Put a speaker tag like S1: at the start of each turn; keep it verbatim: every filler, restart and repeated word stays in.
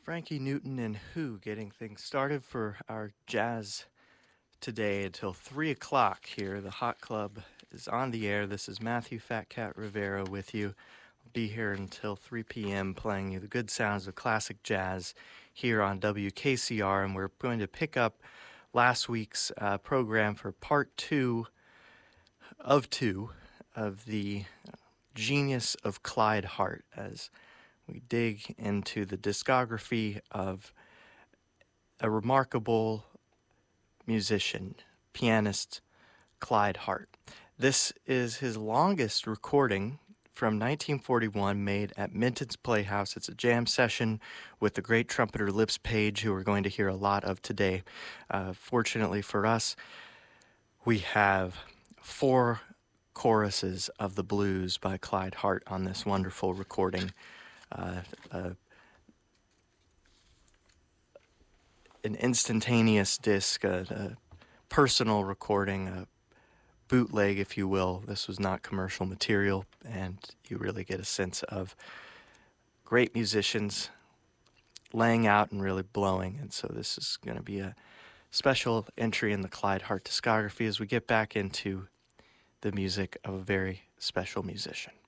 S1: Frankie Newton and Who getting things started for our jazz today until three o'clock here. The Hot Club is on the air. This is Matthew Fat Cat Rivera with you. I'll be here until three p.m. playing you the good sounds of classic jazz here on W K C R, and we're going to pick up last week's uh, program for part two of two of the Genius of Clyde Hart as we dig into the discography of a remarkable musician, pianist, Clyde Hart. This is his longest recording from nineteen forty-one, made at Minton's Playhouse. It's a jam session with the great trumpeter Lips Page, who we're going to hear a lot of today. Uh, fortunately for us, we have four choruses of the blues by Clyde Hart on this wonderful recording. Uh, uh, an instantaneous disc, a, a personal recording, a bootleg, if you will. This was not commercial material, and you really get a sense of great musicians laying out and really blowing. And so this is going to be a special entry in the Clyde Hart discography as we get back into the music of a very special musician.